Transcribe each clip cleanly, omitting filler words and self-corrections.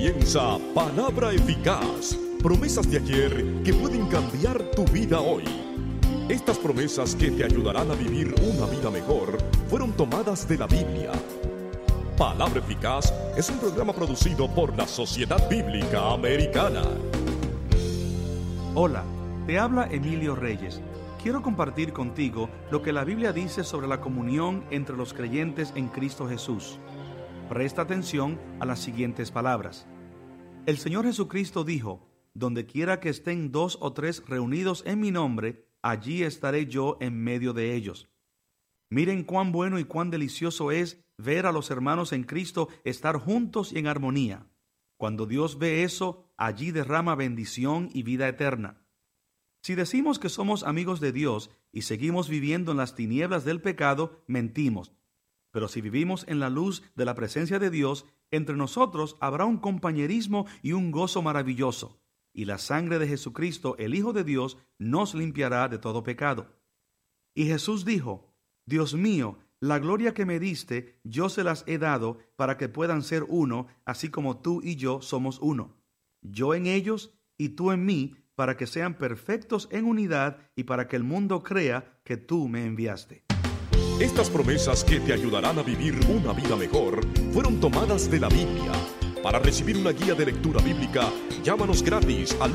comienza Palabra Eficaz, promesas de ayer que pueden cambiar tu vida hoy. Estas promesas que te ayudarán a vivir una vida mejor fueron tomadas de la Biblia. Palabra Eficaz es un programa producido por la Sociedad Bíblica Americana. Hola, te habla Emilio Reyes. Quiero compartir contigo lo que la Biblia dice sobre la comunión entre los creyentes en Cristo Jesús. Presta atención a las siguientes palabras. El Señor Jesucristo dijo: donde quiera que estén 2 o 3 reunidos en mi nombre, allí estaré yo en medio de ellos. Miren cuán bueno y cuán delicioso es ver a los hermanos en Cristo estar juntos y en armonía. Cuando Dios ve eso, allí derrama bendición y vida eterna. Si decimos que somos amigos de Dios y seguimos viviendo en las tinieblas del pecado, mentimos. Pero si vivimos en la luz de la presencia de Dios, entre nosotros habrá un compañerismo y un gozo maravilloso. Y la sangre de Jesucristo, el Hijo de Dios, nos limpiará de todo pecado. Y Jesús dijo: Dios mío, la gloria que me diste, yo se las he dado para que puedan ser uno, así como tú y yo somos uno. Yo en ellos y tú en mí, para que sean perfectos en unidad y para que el mundo crea que tú me enviaste. Estas promesas que te ayudarán a vivir una vida mejor fueron tomadas de la Biblia. Para recibir una guía de lectura bíblica, llámanos gratis al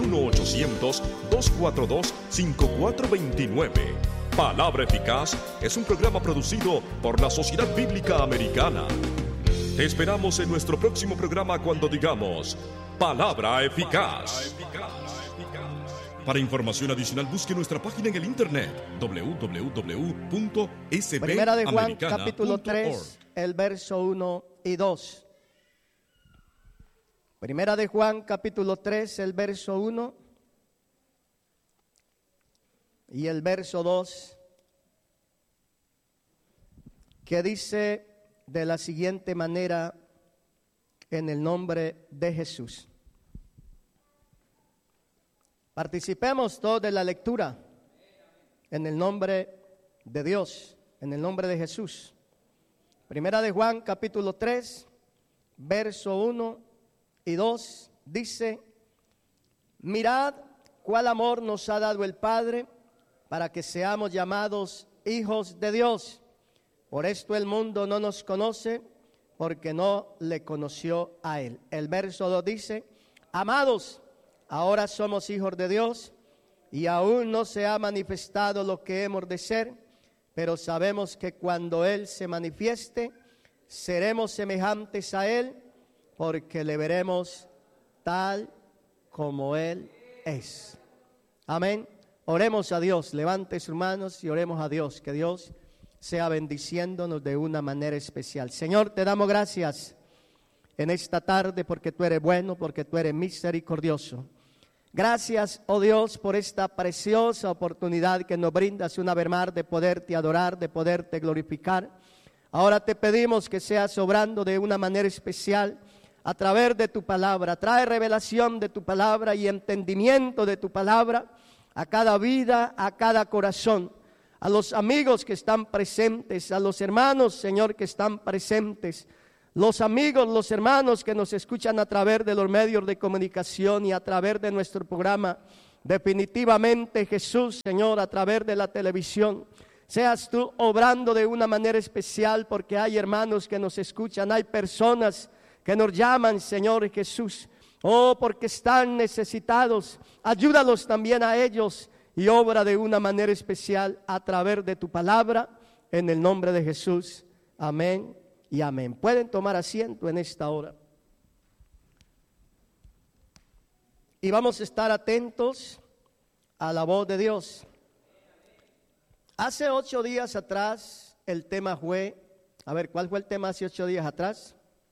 1-800-242-5429. Palabra Eficaz es un programa producido por la Sociedad Bíblica Americana. Te esperamos en nuestro próximo programa cuando digamos Palabra Eficaz. Para información adicional, busque nuestra página en el internet www.sbamericana.org. Primera de Juan, capítulo 3, el verso 1 y 2. Primera de Juan, capítulo 3, el verso 1 y el verso 2, que dice de la siguiente manera: en el nombre de Jesús. Participemos todos de la lectura en el nombre de Dios, en el nombre de Jesús. Primera de Juan, capítulo 3, verso 1 y 2, dice: mirad cuál amor nos ha dado el Padre para que seamos llamados hijos de Dios. Por esto el mundo no nos conoce, porque no le conoció a Él. El verso 2 dice: amados, ahora somos hijos de Dios, y aún no se ha manifestado lo que hemos de ser, pero sabemos que cuando Él se manifieste, seremos semejantes a Él, porque le veremos tal como Él es. Amén. Oremos a Dios. Levante sus manos y oremos a Dios. Que Dios sea bendiciéndonos de una manera especial. Señor, te damos gracias en esta tarde porque tú eres bueno, porque tú eres misericordioso. Gracias, oh Dios, por esta preciosa oportunidad que nos brindas una vez más de poderte adorar, de poderte glorificar. Ahora te pedimos que seas obrando de una manera especial a través de tu palabra. Trae revelación de tu palabra y entendimiento de tu palabra a cada vida, a cada corazón. A los amigos que están presentes, a los hermanos, Señor, que están presentes, los amigos, los hermanos que nos escuchan a través de los medios de comunicación y a través de nuestro programa. Definitivamente, Jesús, Señor, a través de la televisión, seas tú obrando de una manera especial, porque hay hermanos que nos escuchan, hay personas que nos llaman, Señor Jesús, porque están necesitados. Ayúdalos también a ellos y obra de una manera especial a través de tu palabra, en el nombre de Jesús. Amén y amén. Pueden tomar asiento en esta hora. Y vamos a estar atentos a la voz de Dios. Hace 8 días atrás el tema fue, ¿cuál fue el tema hace 8 días atrás?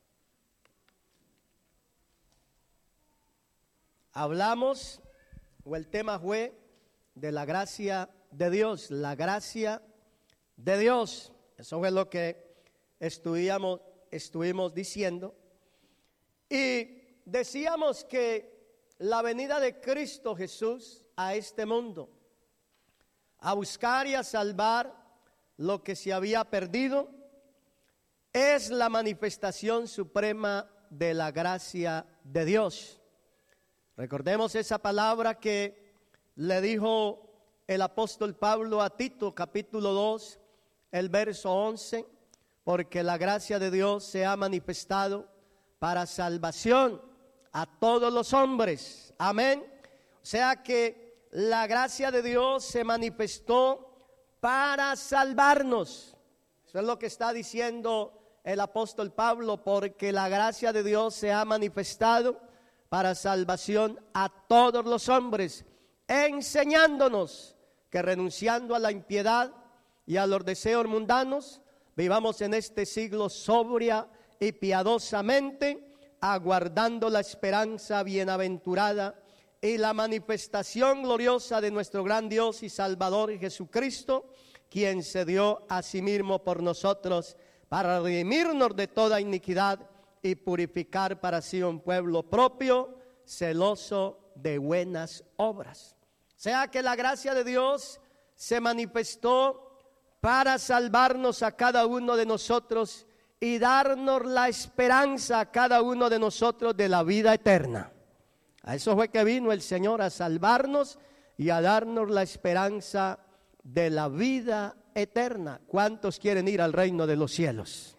Hablamos, o el tema fue de la gracia de Dios, la gracia de Dios. Eso fue lo que estuvimos diciendo. Y decíamos que la venida de Cristo Jesús a este mundo, a buscar y a salvar lo que se había perdido, es la manifestación suprema de la gracia de Dios. Recordemos esa palabra que le dijo el apóstol Pablo a Tito, capítulo 2, el verso 11, porque la gracia de Dios se ha manifestado para salvación a todos los hombres. Amén. O sea que la gracia de Dios se manifestó para salvarnos. Eso es lo que está diciendo el apóstol Pablo, porque la gracia de Dios se ha manifestado para salvación a todos los hombres, enseñándonos que renunciando a la impiedad y a los deseos mundanos, vivamos en este siglo sobria y piadosamente, aguardando la esperanza bienaventurada y la manifestación gloriosa de nuestro gran Dios y Salvador Jesucristo, quien se dio a sí mismo por nosotros para redimirnos de toda iniquidad y purificar para sí un pueblo propio, celoso de buenas obras. O sea que la gracia de Dios se manifestó para salvarnos a cada uno de nosotros y darnos la esperanza a cada uno de nosotros de la vida eterna. A eso fue que vino el Señor, a salvarnos y a darnos la esperanza de la vida eterna. ¿Cuántos quieren ir al reino de los cielos?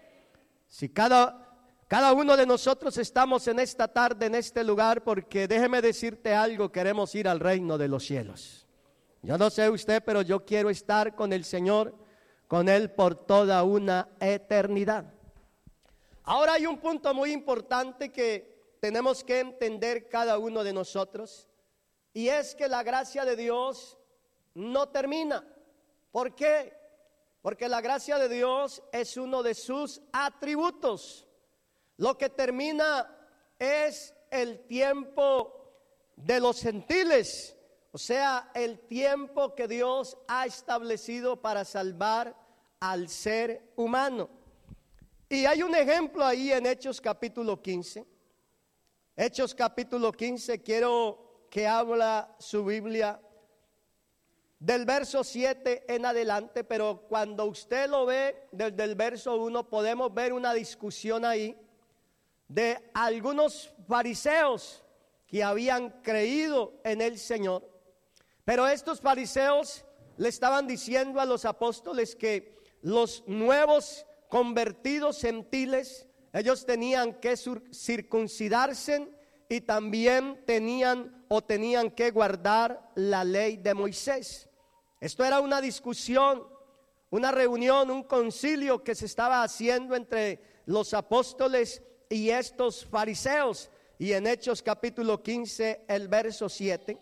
Si cada uno de nosotros estamos en esta tarde, en este lugar, porque déjeme decirte algo, queremos ir al reino de los cielos. Yo no sé usted, pero yo quiero estar con el Señor, con Él por toda una eternidad. Ahora hay un punto muy importante que tenemos que entender cada uno de nosotros, y es que la gracia de Dios no termina. ¿Por qué? Porque la gracia de Dios es uno de sus atributos. Lo que termina es el tiempo de los gentiles, o sea, el tiempo que Dios ha establecido para salvar al ser humano. Y hay un ejemplo ahí en Hechos capítulo 15. Hechos capítulo 15, quiero que habla su Biblia del verso 7 en adelante, pero cuando usted lo ve desde el verso 1 podemos ver una discusión ahí de algunos fariseos que habían creído en el Señor. Pero estos fariseos le estaban diciendo a los apóstoles que los nuevos convertidos gentiles, ellos tenían que circuncidarse y también tenían que guardar la ley de Moisés. Esto era una discusión, una reunión, un concilio que se estaba haciendo entre los apóstoles y estos fariseos. Y en Hechos capítulo 15, el verso 7,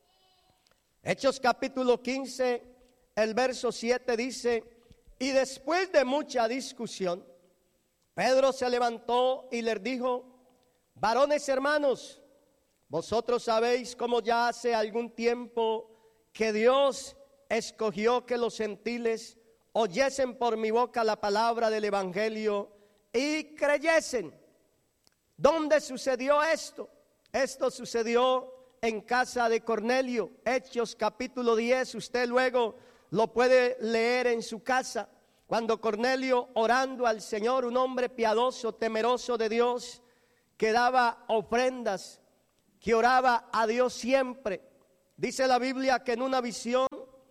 Hechos capítulo 15, el verso 7 dice: y después de mucha discusión, Pedro se levantó y les dijo: varones hermanos, vosotros sabéis cómo ya hace algún tiempo que Dios escogió que los gentiles oyesen por mi boca la palabra del evangelio y creyesen. ¿Dónde sucedió esto? Esto sucedió en casa de Cornelio. Hechos capítulo 10, usted luego lo puede leer en su casa. Cuando Cornelio, orando al Señor, un hombre piadoso, temeroso de Dios, que daba ofrendas, que oraba a Dios siempre. Dice la Biblia que en una visión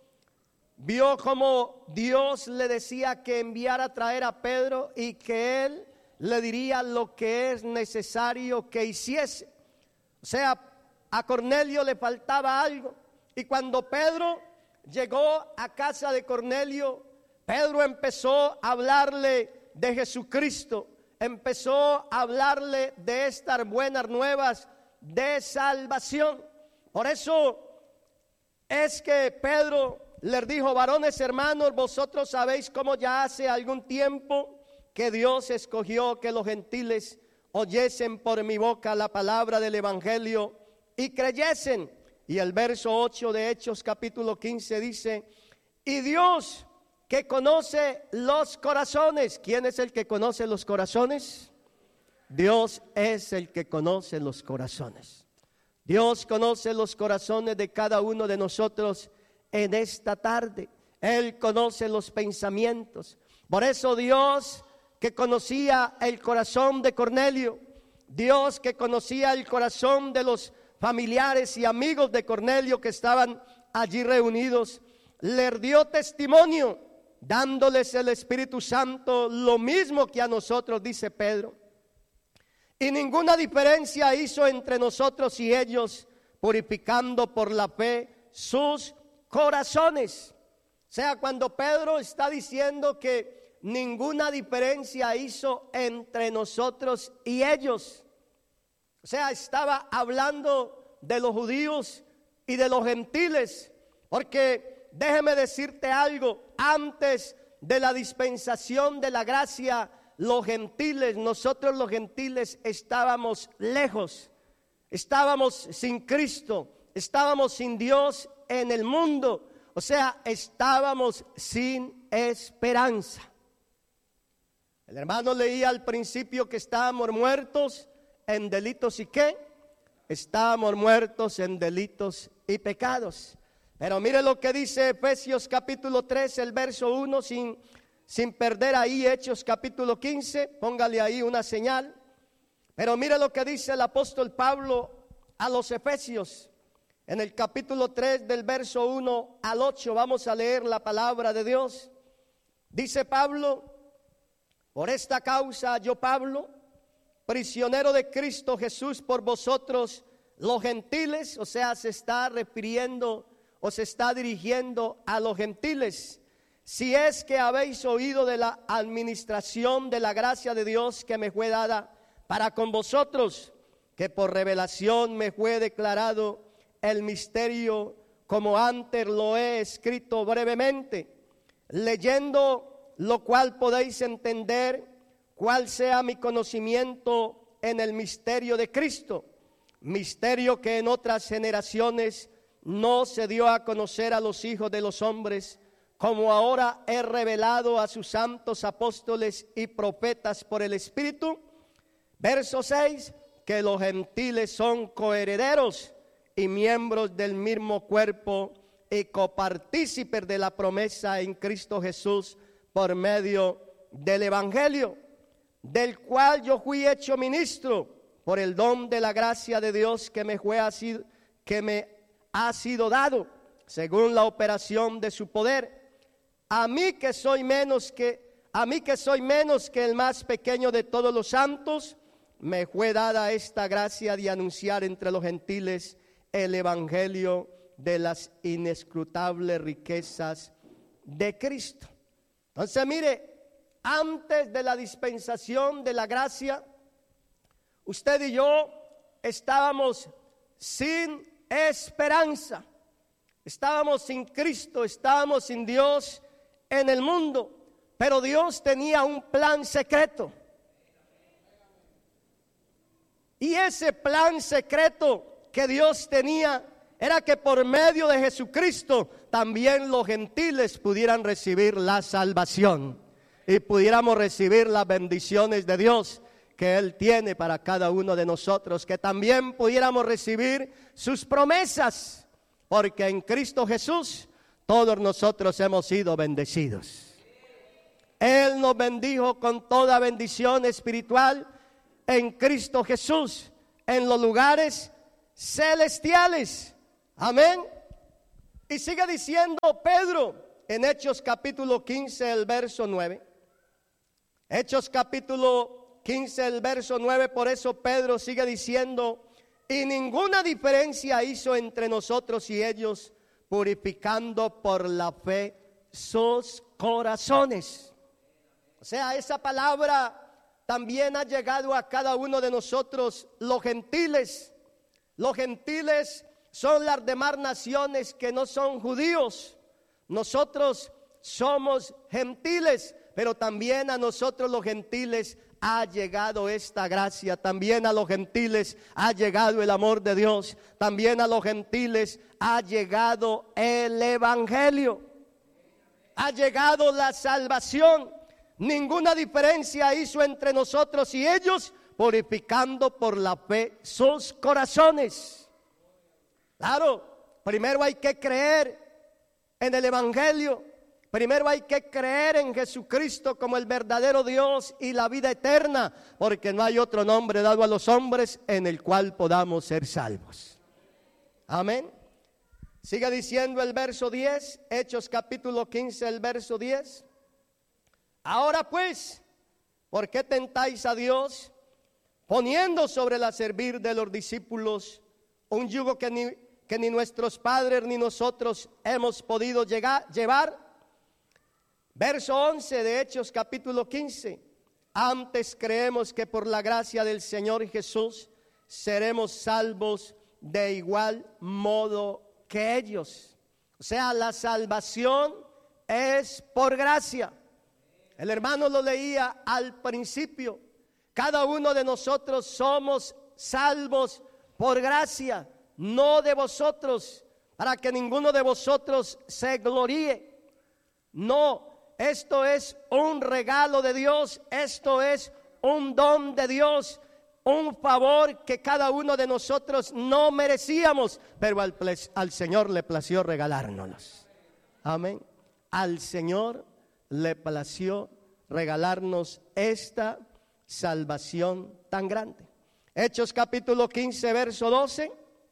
vio como Dios le decía que enviara a traer a Pedro y que él le diría lo que es necesario que hiciese. O sea, a Cornelio le faltaba algo. Y cuando Pedro llegó a casa de Cornelio, Pedro empezó a hablarle de Jesucristo, empezó a hablarle de estas buenas nuevas de salvación. Por eso es que Pedro les dijo: varones hermanos, vosotros sabéis cómo ya hace algún tiempo que Dios escogió que los gentiles oyesen por mi boca la palabra del evangelio y creyesen. Y el verso 8 de Hechos capítulo 15 dice: y Dios, que conoce los corazones. ¿Quién es el que conoce los corazones? Dios es el que conoce los corazones. Dios conoce los corazones de cada uno de nosotros en esta tarde. Él conoce los pensamientos. Por eso Dios que conocía el corazón de Cornelio, Dios que conocía el corazón de los familiares y amigos de Cornelio que estaban allí reunidos, le dio testimonio, dándoles el Espíritu Santo, lo mismo que a nosotros, dice Pedro. Y ninguna diferencia hizo entre nosotros y ellos, purificando por la fe sus corazones. O sea, cuando Pedro está diciendo que ninguna diferencia hizo entre nosotros y ellos, o sea, estaba hablando de los judíos y de los gentiles, porque déjeme decirte algo, antes de la dispensación de la gracia, los gentiles, nosotros los gentiles estábamos lejos, estábamos sin Cristo, estábamos sin Dios en el mundo, o sea, estábamos sin esperanza. El hermano leía al principio que estábamos muertos en delitos y ¿qué? Estábamos muertos en delitos y pecados. Pero mire lo que dice Efesios capítulo 3, el verso 1, sin perder ahí Hechos capítulo 15, póngale ahí una señal. Pero mire lo que dice el apóstol Pablo a los Efesios. En el capítulo 3 del verso 1 al 8 vamos a leer la palabra de Dios. Dice Pablo: por esta causa yo, Pablo, prisionero de Cristo Jesús por vosotros los gentiles, o sea, se está refiriendo o se está dirigiendo a los gentiles. Si es que habéis oído de la administración de la gracia de Dios que me fue dada para con vosotros, que por revelación me fue declarado el misterio, como antes lo he escrito brevemente, leyendo lo cual podéis entender cuál sea mi conocimiento en el misterio de Cristo, misterio que en otras generaciones no se dio a conocer a los hijos de los hombres, como ahora he revelado a sus santos apóstoles y profetas por el Espíritu. Verso 6, que los gentiles son coherederos y miembros del mismo cuerpo y copartícipes de la promesa en Cristo Jesús por medio del Evangelio, del cual yo fui hecho ministro por el don de la gracia de Dios que me ha sido dado según la operación de su poder. A mí que soy menos que el más pequeño de todos los santos, me fue dada esta gracia de anunciar entre los gentiles el evangelio de las inescrutables riquezas de Cristo. Entonces, mire, antes de la dispensación de la gracia, usted y yo estábamos sin esperanza, estábamos sin Cristo, estábamos sin Dios en el mundo, pero Dios tenía un plan secreto. Y ese plan secreto que Dios tenía era que por medio de Jesucristo también los gentiles pudieran recibir la salvación y pudiéramos recibir las bendiciones de Dios que Él tiene para cada uno de nosotros, que también pudiéramos recibir sus promesas, porque en Cristo Jesús todos nosotros hemos sido bendecidos. Él nos bendijo con toda bendición espiritual en Cristo Jesús, en los lugares celestiales. Amén. Y sigue diciendo Pedro en Hechos capítulo 15, el verso 9. Hechos capítulo 15, el verso 9, por eso Pedro sigue diciendo: y ninguna diferencia hizo entre nosotros y ellos, purificando por la fe sus corazones. O sea, esa palabra también ha llegado a cada uno de nosotros, los gentiles. Los gentiles son las demás naciones que no son judíos. Nosotros somos gentiles, pero también a nosotros los gentiles ha llegado esta gracia. También a los gentiles ha llegado el amor de Dios. También a los gentiles ha llegado el evangelio. Ha llegado la salvación. Ninguna diferencia hizo entre nosotros y ellos, purificando por la fe sus corazones. Claro, primero hay que creer en el evangelio. Primero hay que creer en Jesucristo como el verdadero Dios y la vida eterna, porque no hay otro nombre dado a los hombres en el cual podamos ser salvos. Amén. Sigue diciendo el verso 10, Hechos capítulo 15, el verso 10. Ahora pues, ¿por qué tentáis a Dios, poniendo sobre la cerviz de los discípulos un yugo que ni nuestros padres ni nosotros hemos podido llevar? Verso 11 de Hechos capítulo 15. Antes creemos que por la gracia del Señor Jesús seremos salvos de igual modo que ellos. O sea, la salvación es por gracia. El hermano lo leía al principio. Cada uno de nosotros somos salvos por gracia, no de vosotros, para que ninguno de vosotros se gloríe. No. Esto es un regalo de Dios, esto es un don de Dios, un favor que cada uno de nosotros no merecíamos, pero al Señor le plació regalárnoslos. Amén. Al Señor le plació regalarnos esta salvación tan grande. Hechos capítulo 15, verso 12.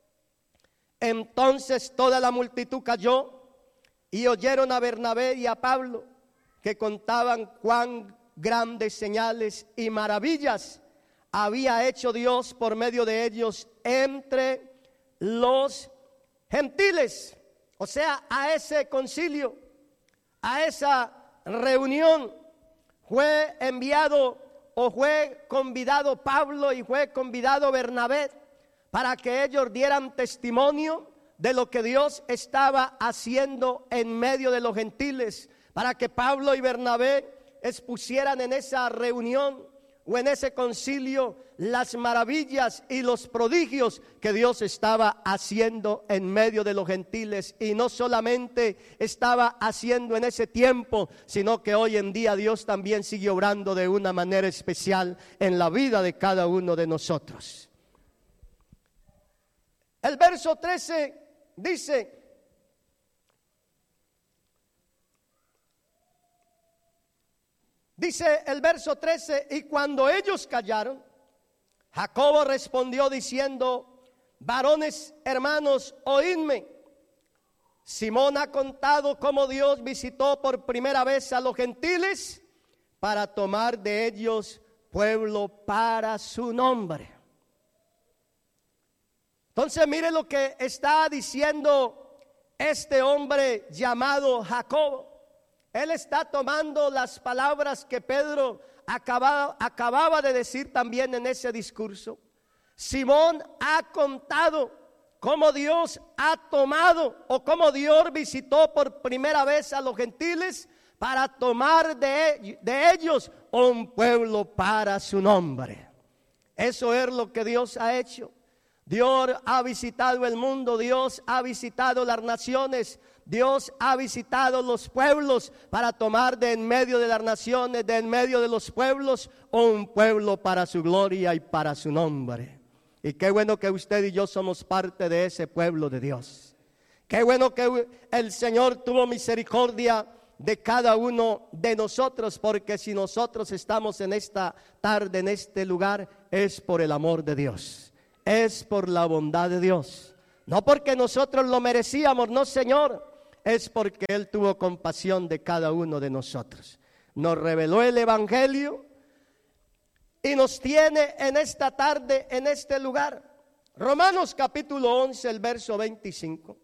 Entonces toda la multitud cayó y oyeron a Bernabé y a Pablo, que contaban cuán grandes señales y maravillas había hecho Dios por medio de ellos entre los gentiles. O sea, a ese concilio, a esa reunión fue enviado o fue convidado Pablo y fue convidado Bernabé para que ellos dieran testimonio de lo que Dios estaba haciendo en medio de los gentiles, para que Pablo y Bernabé expusieran en esa reunión o en ese concilio las maravillas y los prodigios que Dios estaba haciendo en medio de los gentiles. Y no solamente estaba haciendo en ese tiempo, sino que hoy en día Dios también sigue obrando de una manera especial en la vida de cada uno de nosotros. El verso 13 dice: Dice el verso 13, y cuando ellos callaron, Jacobo respondió diciendo: varones hermanos, oídme. Simón ha contado cómo Dios visitó por primera vez a los gentiles para tomar de ellos pueblo para su nombre. Entonces mire lo que está diciendo este hombre llamado Jacobo. Él está tomando las palabras que Pedro acababa de decir también en ese discurso. Simón ha contado cómo Dios ha tomado o cómo Dios visitó por primera vez a los gentiles para tomar de ellos un pueblo para su nombre. Eso es lo que Dios ha hecho. Dios ha visitado el mundo, Dios ha visitado las naciones, Dios ha visitado los pueblos para tomar de en medio de las naciones, de en medio de los pueblos, un pueblo para su gloria y para su nombre. Y qué bueno que usted y yo somos parte de ese pueblo de Dios. Qué bueno que el Señor tuvo misericordia de cada uno de nosotros, porque si nosotros estamos en esta tarde, en este lugar, es por el amor de Dios, es por la bondad de Dios. No porque nosotros lo merecíamos, no, Señor. Es porque Él tuvo compasión de cada uno de nosotros. Nos reveló el Evangelio y nos tiene en esta tarde, en este lugar. Romanos capítulo 11, el verso 25.